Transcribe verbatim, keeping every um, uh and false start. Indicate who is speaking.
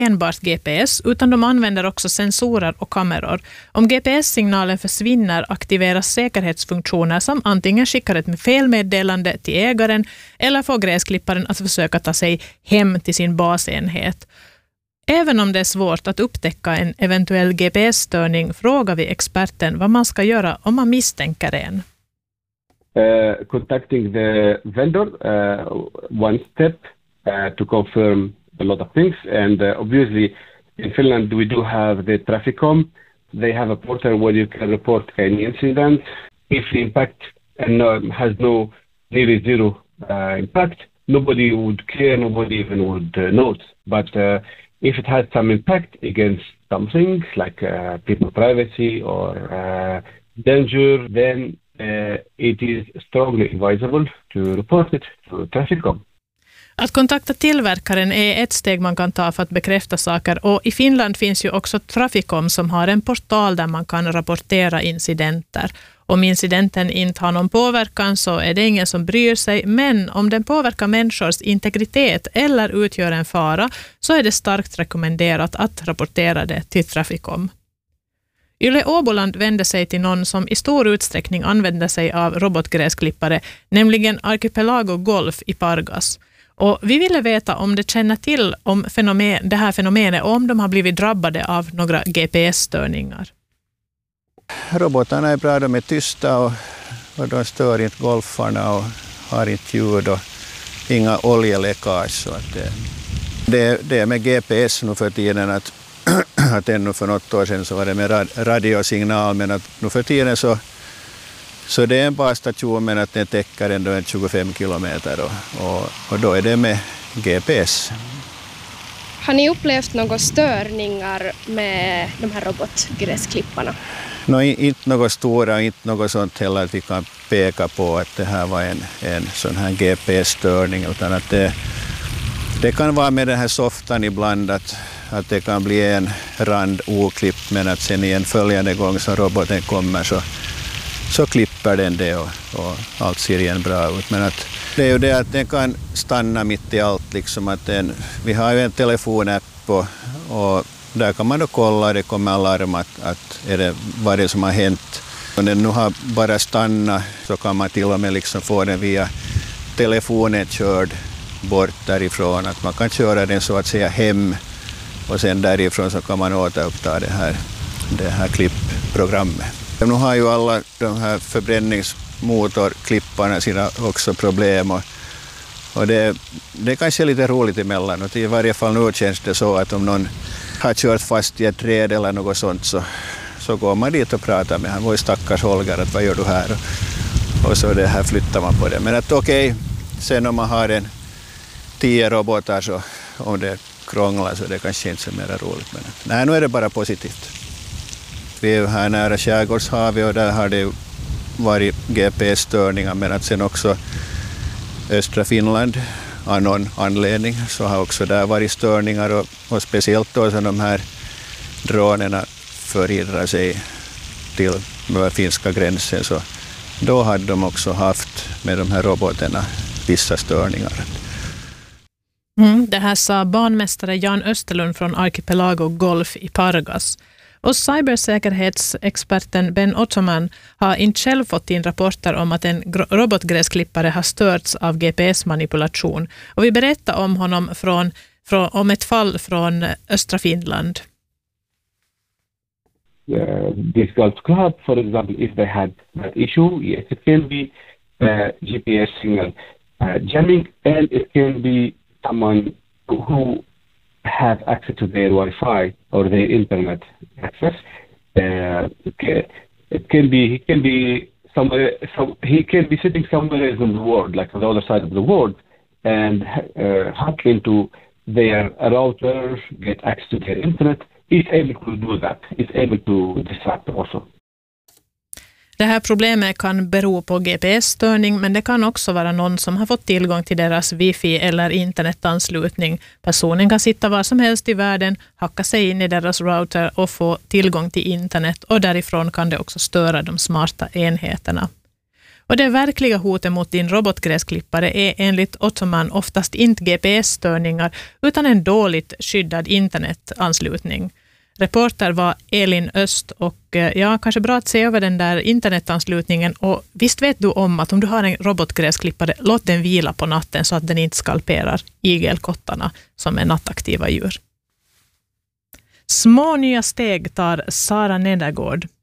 Speaker 1: enbart G P S utan de använder också sensorer och kameror. Om G P S-signalen försvinner aktiveras säkerhetsfunktioner som antingen skickar ett felmeddelande till ägaren eller får gräsklipparen att försöka ta sig hem till sin basenhet. Även om det är svårt att upptäcka en eventuell G P S-störning frågar vi experten vad man ska göra om man misstänker en.
Speaker 2: Uh, contacting the vendor, uh, one step uh, to confirm a lot of things. And uh, obviously in Finland we do have the Traficom. They have a portal where you can report any incident. If the impact and um, has no nearly zero uh, impact, nobody would care, nobody even would uh, note. But uh, if it has some impact against something like uh, people's privacy or uh, danger, then uh, it is strongly advisable to report it to Traficom.
Speaker 1: Att kontakta tillverkaren är ett steg man kan ta för att bekräfta saker, och i Finland finns ju också Traficom som har en portal där man kan rapportera incidenter. Om incidenten inte har någon påverkan så är det ingen som bryr sig, men om den påverkar människors integritet eller utgör en fara så är det starkt rekommenderat att rapportera det till Traficom. Yle Åboland vände sig till någon som i stor utsträckning använder sig av robotgräsklippare, nämligen Archipelago Golf i Pargas. Och vi ville veta om de känner till om fenomen, det här fenomenet och om de har blivit drabbade av några G P S-störningar.
Speaker 3: Robotarna är bra, de är tysta och, och de stör inte golfarna och har inte ljud och inga oljeläckage. Så att det, det, det är med G P S nu för tiden att, att ännu för något år sedan så var det med rad, radiosignal, men att nu för tiden så Så det är en basstation, men att den täcker ändå en tjugofem kilometer och, och, och då är det med G P S.
Speaker 4: Har ni upplevt några störningar med de här robotgräsklipparna?
Speaker 3: No, inte något stora, inte något sånt heller att vi kan peka på att det här var en, en sån här G P S-störning, utan att det, det kan vara med den här softan ibland att, att det kan bli en rand oklippt, men att sen i en följande gång som roboten kommer så så klipper den det och, och allt ser igen bra ut. Men att det är ju det att den kan stanna mitt i allt. Liksom att den, vi har ju en telefonapp och, och där kan man då kolla, det kommer alarm att, att är det, vad det som har hänt. Om den nu har bara stannat så kan man till och med liksom få den via telefonen körd bort därifrån. Att man kan köra den så att säga hem och sen därifrån så kan man återuppta det här, det här klippprogrammet. Nu har ju alla de här förbränningsmotorklipparna sina också problem och, och det, det kanske är lite roligt emellan. Och i varje fall nu känns det så att om någon har kört fast i ett träd eller något sånt så, så går man dit och pratar med han. Vad är stackars Holger, att vad gör du här? Och, och så det här flyttar man på det. Men att okej, okay, sen om man har en tio robotar så om det krånglar så det kanske inte är så mer roligt. Men att, nej, nu är det bara positivt. Vi är här nära Skärgårdshavet och där har det varit G P S-störningar, men att sen också östra Finland av någon anledning så har också där varit störningar och, och speciellt då så de här dronerna förhindrar sig till den finska gränsen så då hade de också haft med de här robotarna vissa störningar.
Speaker 1: Mm, det här sa banmästare Jan Österlund från Archipelago Golf i Pargas. Och cybersäkerhetsexperten Ben Ottoman har inte själv fått in rapporter om att en robotgräsklippare har störts av G P S-manipulation. Och vi berättar om honom från, från, om ett fall från östra Finland.
Speaker 2: Uh, this golf club, for example, if they had that issue, yes, it can be uh, G P S signal uh, jamming, and it can be someone who have access to their Wi-Fi or their internet access. Uh, it, can, it can be he can be somewhere. So he can be sitting somewhere else in the world, like on the other side of the world, and uh, hack into their router, get access to their internet. He's able to do that. He's able to disrupt also.
Speaker 1: Det här problemet kan bero på G P S-störning, men det kan också vara någon som har fått tillgång till deras wifi eller internetanslutning. Personen kan sitta var som helst i världen, hacka sig in i deras router och få tillgång till internet, och därifrån kan det också störa de smarta enheterna. Och det verkliga hotet mot din robotgräsklippare är enligt Ottoman oftast inte G P S-störningar utan en dåligt skyddad internetanslutning. Reporter var Elin Öst och ja, kanske bra att se över den där internetanslutningen. Och visst vet du om att om du har en robotgräsklippare, låt den vila på natten så att den inte skalperar igelkottarna som är nattaktiva djur. Små nya steg tar Sara Nedergård.